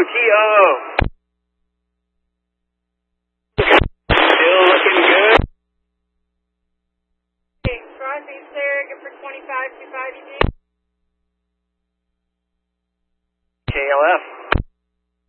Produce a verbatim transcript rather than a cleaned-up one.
Kilo. Still looking good. Okay, crossing Sarah, good for twenty-five, two five, you